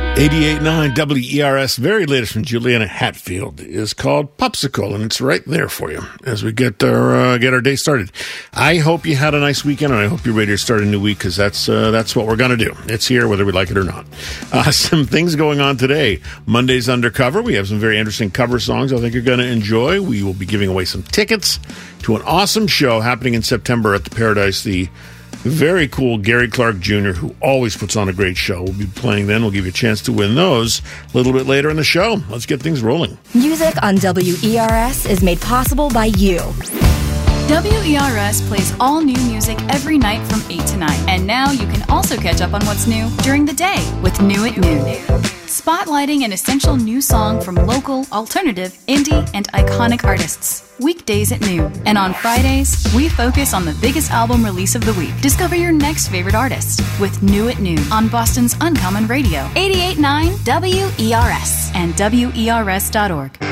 88.9 WERS, very latest from Juliana Hatfield, is called Popsicle, and it's right there for you as we get our day started. I hope you had a nice weekend, and I hope you're ready to start a new week, because that's what we're going to do. It's here, whether we like it or not. Some things going on today. Monday's Undercover. We have some very interesting cover songs I think you're going to enjoy. We will be giving away some tickets to an awesome show happening in September at the Paradise. The very cool Gary Clark Jr., who always puts on a great show, will be playing then. We'll give you a chance to win those a little bit later in the show. Let's get things rolling. Music on WERS is made possible by you. WERS plays all new music every night from 8 to 9. And now you can also catch up on what's new during the day with New at Noon. Spotlighting an essential new song from local, alternative, indie, and iconic artists. Weekdays at noon. And on Fridays, we focus on the biggest album release of the week. Discover your next favorite artist with New at Noon on Boston's Uncommon Radio. 88.9 WERS and WERS.org.